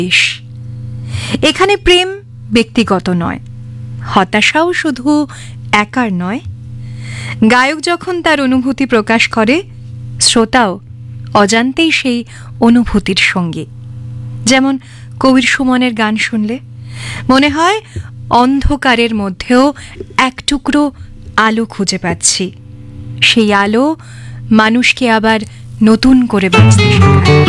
এখানে প্রেম ব্যক্তিগত নয়, হতাশাও শুধু একার নয়। গায়ক যখন তার অনুভূতি প্রকাশ করে, শ্রোতাও অজান্তেই সেই অনুভূতির সঙ্গী। যেমন কবির সুমনের গান শুনলে মনে হয় অন্ধকারের মধ্যেও এক টুকরো আলো খুঁজে পাচ্ছি, সেই আলো মানুষকে আবার নতুন করে বাঁচতে শেখায়।